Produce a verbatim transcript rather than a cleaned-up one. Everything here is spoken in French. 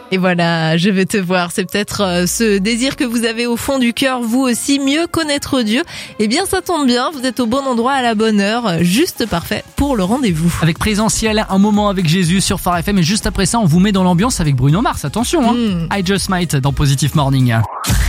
Et voilà, je veux te voir. C'est peut-être euh, ce désir que vous avez au fond du cœur, vous aussi, mieux connaître Dieu. Eh bien, ça tombe bien, vous êtes au bon endroit à la bonne heure, juste parfait pour le rendez-vous. Avec Présentiel, un moment avec Jésus sur Phare F M. Et juste après ça, on vous met dans l'ambiance avec Bruno Mars. Attention, hein. Mmh. I Just Might dans Positive Morning.